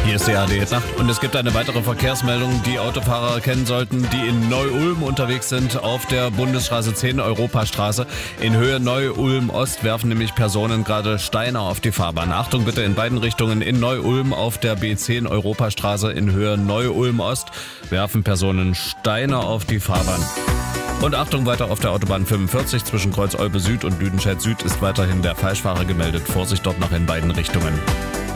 Hier ist die ARD-Nacht und es gibt eine weitere Verkehrsmeldung, die Autofahrer kennen sollten, die in Neu-Ulm unterwegs sind auf der Bundesstraße 10 Europastraße. In Höhe Neu-Ulm Ost werfen nämlich Personen gerade Steine auf die Fahrbahn. Achtung bitte in beiden Richtungen. In Neu-Ulm auf der B10 Europastraße in Höhe Neu-Ulm Ost werfen Personen Steine auf die Fahrbahn. Und Achtung, weiter auf der Autobahn 45 zwischen Kreuz Olpe Süd und Lüdenscheid Süd ist weiterhin der Falschfahrer gemeldet. Vorsicht dort noch in beiden Richtungen.